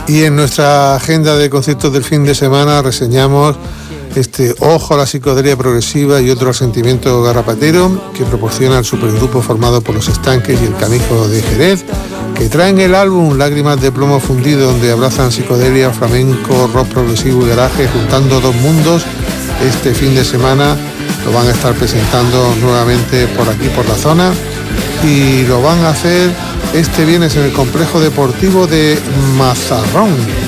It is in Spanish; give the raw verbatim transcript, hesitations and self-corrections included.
Y en nuestra agenda de conciertos del fin de semana reseñamos este Ojo a la psicodelia progresiva y otro sentimiento garrapatero que proporciona el supergrupo formado por Los Estanques y el Canijo de Jerez, que traen el álbum Lágrimas de plomo fundido, donde abrazan psicodelia, flamenco, rock progresivo y garaje, juntando dos mundos. Este fin de semana lo van a estar presentando nuevamente por aquí, por la zona, y lo van a hacer este viernes en el complejo deportivo de Mazarrón.